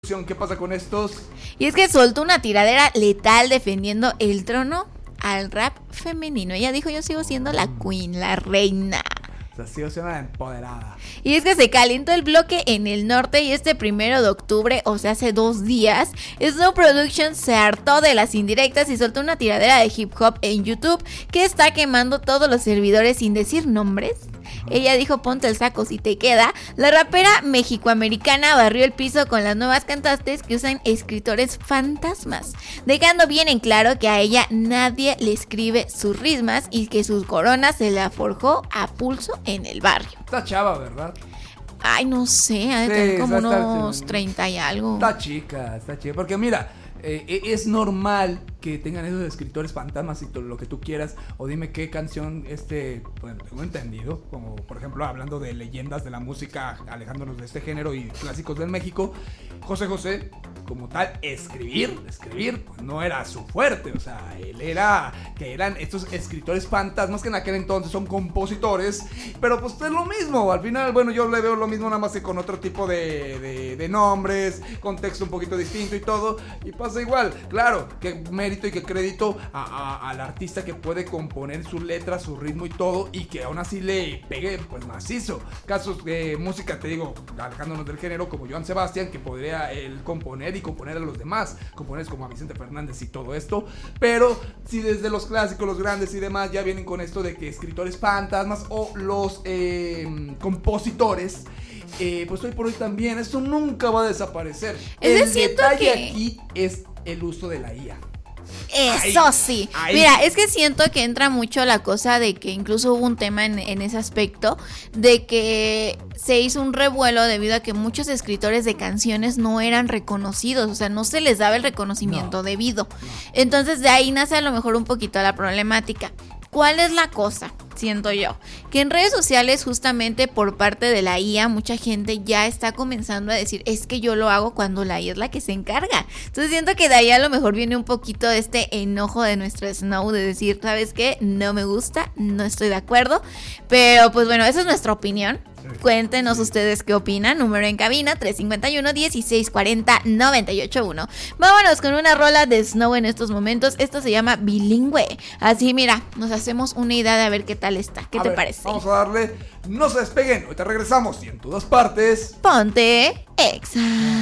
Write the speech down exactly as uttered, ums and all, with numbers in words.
¿Qué pasa con estos? Y es que soltó una tiradera letal defendiendo el trono al rap femenino. Ella dijo: yo sigo siendo la queen, la reina. O sea, sigo siendo la empoderada. Y es que se calentó el bloque en el norte y este primero de octubre, o sea, hace dos días, Snow Production se hartó de las indirectas y soltó una tiradera de hip hop en YouTube que está quemando todos los servidores sin decir nombres. Ella dijo: ponte el saco si te queda. La rapera mexicoamericana barrió el piso con las nuevas cantantes que usan escritores fantasmas, dejando bien en claro que a ella nadie le escribe sus rismas y que su corona se la forjó a pulso en el barrio. Está chava, ¿verdad? Ay, no sé, ha de Sí, tener como está- está- unos treinta y algo. Está chica, está chica. Porque mira, eh, es normal que tengan esos escritores fantasmas y todo lo que tú quieras. O dime qué canción, este, pues tengo entendido, como por ejemplo hablando de leyendas de la música, alejándonos de este género y clásicos del México. José José, como tal, escribir, escribir, pues no era su fuerte. O sea, él era, que eran estos escritores fantasmas que en aquel entonces son compositores. Pero pues es lo mismo, al final, bueno, yo le veo lo mismo nada más que con otro tipo de, de, de nombres, contexto un poquito distinto y todo. Y pasa igual, claro, que mérito y que crédito a, a, al artista que puede componer su letra, su ritmo y todo, y que aún así le pegue pues macizo. Casos de música, te digo, alejándonos del género, como Joan Sebastián, que podría él componer y componer a los demás, componentes como a Vicente Fernández y todo esto. Pero si desde los clásicos, los grandes y demás ya vienen con esto de que escritores fantasmas o los eh, compositores, eh, pues hoy por hoy también esto nunca va a desaparecer. Es El decir, detalle que... aquí es el uso de la I A. Eso Ahí, sí. ahí. Mira, es que siento que entra mucho la cosa de que incluso hubo un tema en, en ese aspecto, de que se hizo un revuelo debido a que muchos escritores de canciones no eran reconocidos, o sea, no se les daba el reconocimiento No, debido. no. Entonces de ahí nace a lo mejor un poquito la problemática. ¿Cuál es la cosa? Siento yo que en redes sociales, justamente por parte de la I A, mucha gente ya está comenzando a decir: es que yo lo hago cuando la I A es la que se encarga. Entonces siento que de ahí a lo mejor viene un poquito de este enojo de nuestro Snow, de decir: ¿sabes qué? No me gusta, no estoy de acuerdo. Pero pues bueno, esa es nuestra opinión. Cuéntenos ustedes qué opinan. Número en cabina tres cinco uno, dieciséis cuarenta, noventa y ocho uno. Vámonos con una rola de Snow en estos momentos. Esto se llama Bilingüe. Así mira, nos hacemos una idea de a ver qué tal está. ¿Qué A te ver, parece? Vamos a darle, no se despeguen, ahorita regresamos y en todas partes. Ponte Exa.